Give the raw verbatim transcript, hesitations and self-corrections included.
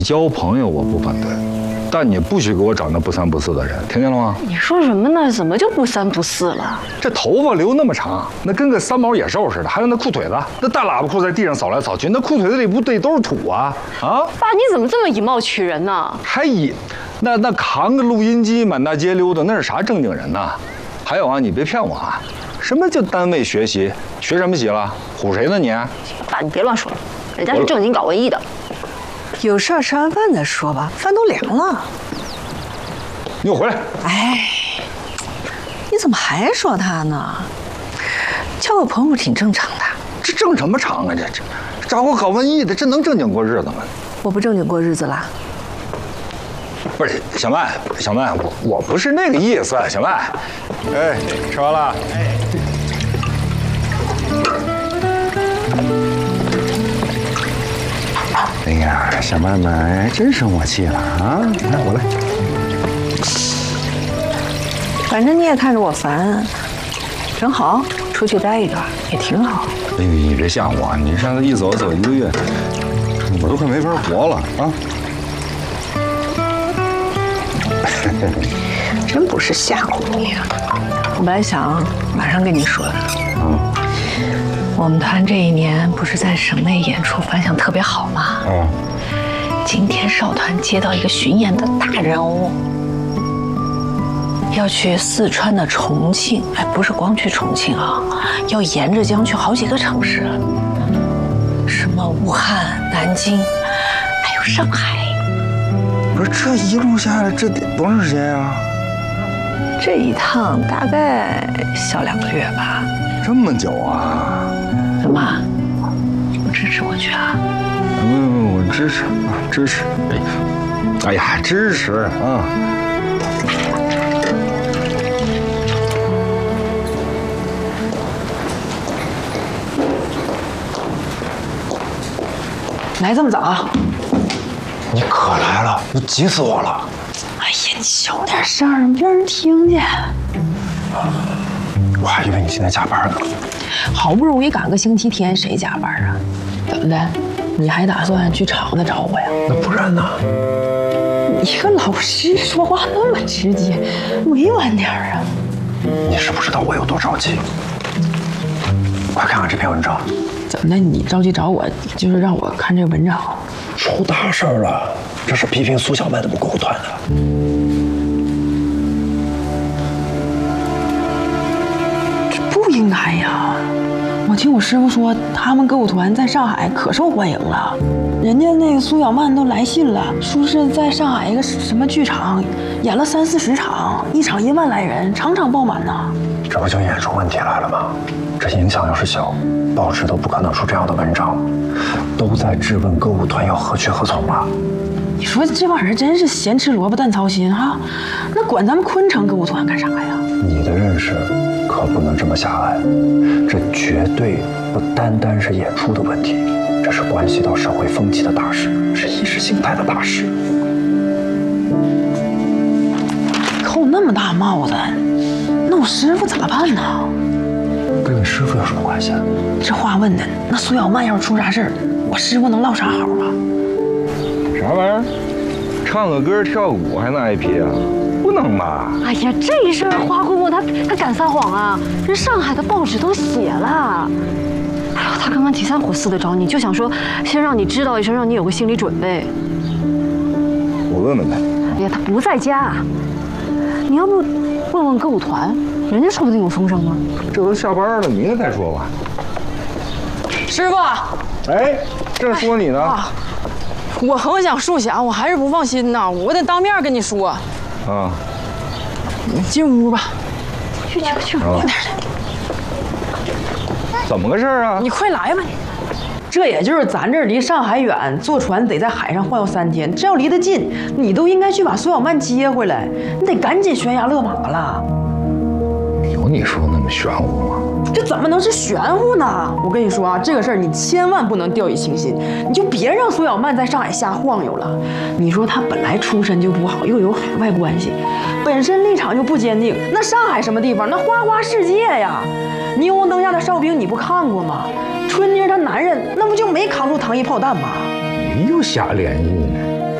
交朋友我不反对，但你不许给我找那不三不四的人，听见了吗？ 你说什么呢？怎么就不三不四了？ 这头发留那么长，那跟个三毛野兽似的，还有那裤腿子，那大喇叭裤在地上扫来扫去，那裤腿子里不得都是土啊啊！ 爸，你怎么这么以貌取人呢？ 还以那那扛个录音机满大街溜达，那是啥正经人呐？还有啊，你别骗我啊！什么叫单位学习？学什么习了？唬谁呢你？ 爸，你别乱说了，人家是正经搞文艺的。 有事儿吃完饭再说吧，饭都凉了。 你给我回来！ 哎，你怎么还说他呢？交个朋友挺正常的。 这正什么常啊？这这找个搞文艺的，这能正经过日子吗？ 我不正经过日子啦。 不是小曼，小曼，我我不是那个意思，小曼。哎，吃完了。哎。 哎呀，小曼曼真生我气了啊！来，我来。 反正你也看着我烦，正好出去待一段也挺好。 哎呦，你别吓我！你上次一走走一个月，我都快没法活了啊！ 真不是吓唬你啊！我本来想马上跟你说的。嗯。我们团这一年不是在省内演出反响特别好吗？嗯。今天少团接到一个巡演的大任务，要去四川的重庆，哎，不是光去重庆啊，要沿着江去好几个城市，什么武汉、南京，还有上海。 不是这一路下来，这得多长时间呀？ 这一趟大概小两个月吧。 这么久啊？ 怎么，不支持我去啊？ 不不不，我支持，支持。哎呀，支持啊！ 来这么早？ 你可来了，你急死我了！ 哎呀，你小点声，别让人听见。 我还以为你现在加班呢。 好不容易赶个星期天，谁加班啊？怎么的？你还打算去厂子找我呀？ 那不然呢？ 你个老师说话那么直接，委婉点啊！ 你是不知道我有多着急。快看看这篇文章。 怎么的？你着急找我，就是让我看这文章？ 出大事了！这是批评苏小曼的歌舞团的。 这不应该呀！我听我师傅说，他们歌舞团在上海可受欢迎了，人家那个苏小曼都来信了，说是在上海一个什么剧场演了三四十场，一场一万来人，场场爆满呢。 这不就演出问题来了吗？这影响要是小，报纸都不可能出这样的文章，都在质问歌舞团要何去何从了。 你说这帮人真是咸吃萝卜淡操心哈，那管咱们昆城歌舞团干啥呀？ 你的认识可不能这么狭隘，这绝对不单单是演出的问题，这是关系到社会风气的大事，是意识形态的大事。 扣那么大帽子，那我师傅咋办呢？ 跟你师傅有什么关系啊？ 这话问的，那苏小曼要是出啥事儿，我师傅能落啥好啊？ 啥玩意儿？唱个歌跳个舞还能挨批啊？不能吧？ 哎呀，这事儿花姑姑她她敢撒谎啊？人上海的报纸都写了。哎呦，她刚刚急三火四的找你，就想说先让你知道一声，让你有个心理准备。 我问问他。 哎呀，他不在家。你要不问问歌舞团，人家说不定有风声呢。 这都下班了，明天再说吧。 师傅， 哎，正说你呢。啊我我想树下，我还是不放心呐，我得当面跟你说。 啊， 你进屋吧。 去去去， 快点的。怎么个事儿啊？ 你快来吧你。这也就是咱这儿离上海远，坐船得在海上晃悠三天。这要离得近，你都应该去把苏小曼接回来，你得赶紧悬崖勒马了。 有你说那么玄乎吗？ 这怎么能是玄乎呢？我跟你说啊，这个事儿你千万不能掉以轻心，你就别让苏小曼在上海瞎晃悠了。你说她本来出身就不好，又有海外关系，本身立场就不坚定，那上海什么地方？那花花世界呀！霓虹灯下的哨兵你不看过吗？春妮她男人那不就没扛住糖衣炮弹吗？ 你又瞎联系呢。